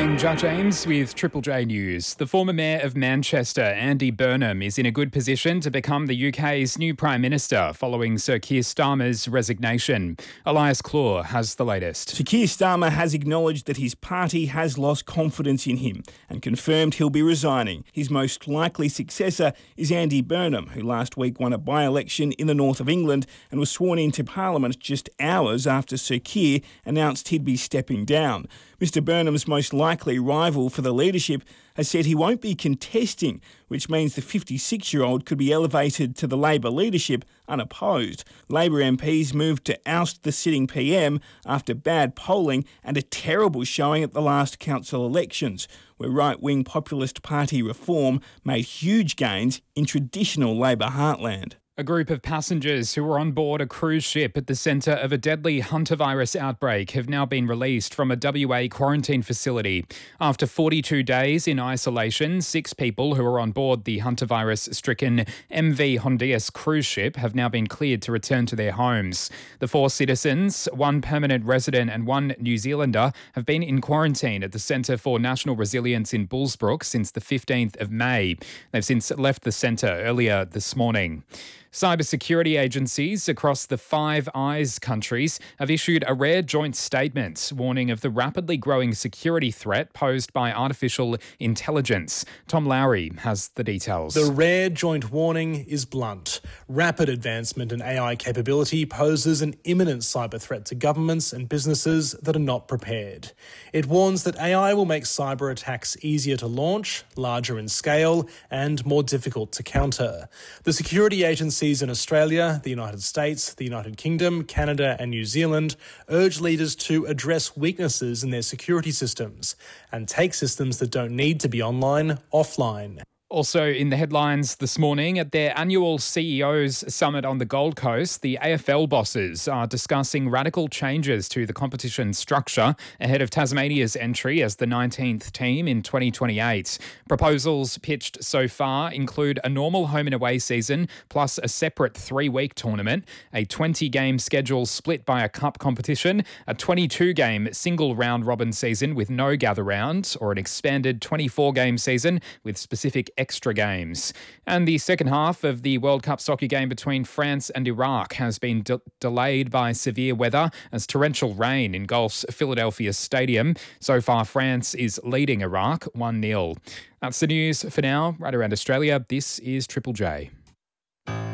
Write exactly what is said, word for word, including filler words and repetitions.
morning, Judge Ames with Triple J News. The former Mayor of Manchester, Andy Burnham, is in a good position to become the U K's new Prime Minister following Sir Keir Starmer's resignation. Elias Claw has the latest. Sir Keir Starmer has acknowledged that his party has lost confidence in him and confirmed he'll be resigning. His most likely successor is Andy Burnham, who last week won a by-election in the north of England and was sworn into Parliament just hours after Sir Keir announced he'd be stepping down. Mister Burnham's most likely rival for the leadership has said he won't be contesting, which means the fifty-six-year-old could be elevated to the Labor leadership unopposed. Labor M Ps moved to oust the sitting P M after bad polling and a terrible showing at the last council elections, where right-wing populist party Reform made huge gains in traditional Labor heartland. A group of passengers who were on board a cruise ship at the centre of a deadly hantavirus outbreak have now been released from a W A quarantine facility. After forty-two days in isolation, six people who were on board the hantavirus-stricken M V Hondias cruise ship have now been cleared to return to their homes. The four citizens, one permanent resident and one New Zealander, have been in quarantine at the Centre for National Resilience in Bullsbrook since the fifteenth of May. They've since left the centre earlier this morning. Cybersecurity agencies across the Five Eyes countries have issued a rare joint statement warning of the rapidly growing security threat posed by artificial intelligence. Tom Lowry has the details. The rare joint warning is blunt. Rapid advancement in A I capability poses an imminent cyber threat to governments and businesses that are not prepared. It warns that A I will make cyber attacks easier to launch, larger in scale, and more difficult to counter. The security agencies in Australia, the United States, the United Kingdom, Canada and New Zealand urge leaders to address weaknesses in their security systems and take systems that don't need to be online offline. Also in the headlines this morning, at their annual C E Os summit on the Gold Coast, the A F L bosses are discussing radical changes to the competition structure ahead of Tasmania's entry as the nineteenth team in twenty twenty-eight. Proposals pitched so far include a normal home and away season plus a separate three-week tournament, a twenty-game schedule split by a cup competition, a twenty-two-game single round-robin season with no gather round, or an expanded twenty-four-game season with specific extra games. And the second half of the World Cup soccer game between France and Iraq has been de- delayed by severe weather as torrential rain engulfs Philadelphia Stadium. So far, France is leading Iraq one nil. That's the news for now. Right around Australia, this is Triple J.